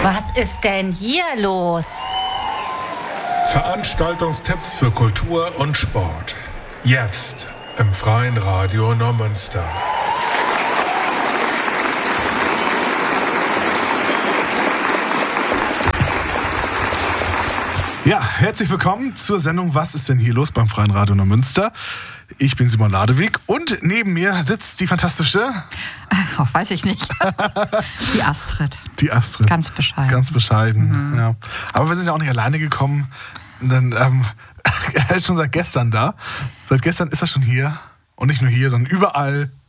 Was ist denn hier los? Veranstaltungstipps für Kultur und Sport. Jetzt im Freien Radio Neumünster. Ja, herzlich willkommen zur Sendung Was ist denn hier los beim Freien Radio Neumünster? Ich bin Simon Ladewig und neben mir sitzt die fantastische... weiß ich nicht. Die Astrid. Die Astrid. Ganz bescheiden. Ganz bescheiden, ja. Aber wir sind ja auch nicht alleine gekommen. Denn, er ist schon seit gestern da. Seit gestern ist er schon hier. Und nicht nur hier, sondern überall.